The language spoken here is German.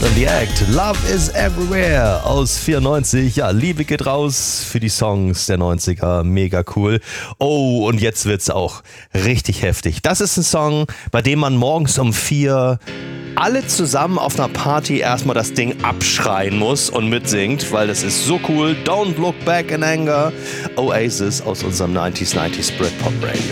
Caught in the Act. Love is everywhere aus 94. Ja, Liebe geht raus für die Songs der 90er. Mega cool. Oh, und jetzt wird's auch richtig heftig. Das ist ein Song, bei dem man morgens um 4 alle zusammen auf einer Party erstmal das Ding abschreien muss und mitsingt, weil das ist so cool. Don't Look Back in Anger. Oasis aus unserem 90s Britpop Radio.